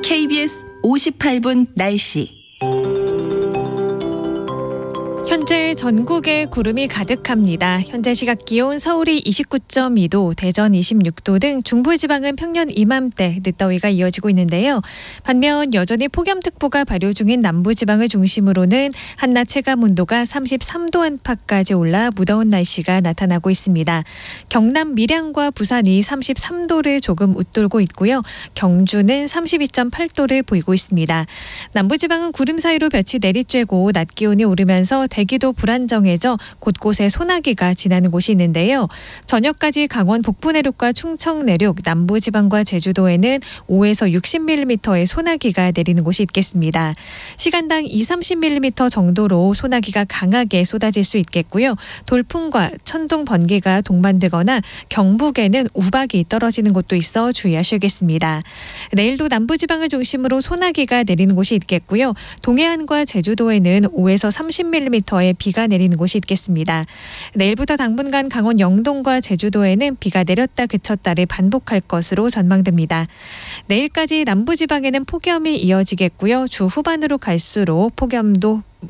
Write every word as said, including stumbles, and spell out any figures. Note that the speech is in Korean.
케이비에스 오십팔 분 날씨. 현재 전국에 구름이 가득합니다. 현재 시각 기온 서울이 이십구 점 이 도, 대전 이십육 도 등 중부지방은 평년 이맘때 늦더위가 이어지고 있는데요. 반면 여전히 폭염특보가 발효 중인 남부지방을 중심으로는 한낮 체감온도가 삼십삼 도 안팎까지 올라 무더운 날씨가 나타나고 있습니다. 경남 밀양과 부산이 삼십삼 도를 조금 웃돌고 있고요. 경주는 삼십이 점 팔 도를 보이고 있습니다. 남부지방은 구름 사이로 볕이 내리쬐고 낮 기온이 오르면서 대기도 불안정해져 곳곳에 소나기가 지나는 곳이 있는데요. 저녁까지 강원 북부 내륙과 충청 내륙, 남부지방과 제주도에는 오에서 육십 밀리미터의 소나기가 내리는 곳이 있겠습니다. 시간당 이십, 삼십 밀리미터 정도로 소나기가 강하게 쏟아질 수 있겠고요. 돌풍과 천둥, 번개가 동반되거나 경북에는 우박이 떨어지는 곳도 있어 주의하셔야겠습니다. 내일도 남부지방을 중심으로 소나기가 내리는 곳이 있겠고요. 동해안과 제주도에는 오에서 삼십 밀리미터의 비가 내리는 곳이 있겠습니다. 내일부터 당분간 강원 영동과 제주도에는 비가 내렸다 그쳤다를 반복할 것으로 전망됩니다. 내일까지 남부지방에는 폭염이 이어지겠고요. 주 후반으로 갈수록 폭염도